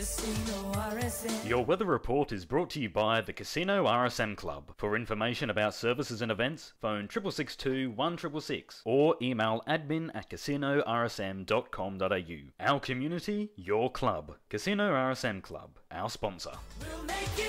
Casino RSM. Your weather report is brought to you by the Casino RSM Club. For information about services and events, phone 6662 1666 or email admin@casinorsm.com.au. Our community, your club. Casino RSM Club, our sponsor. We'll make it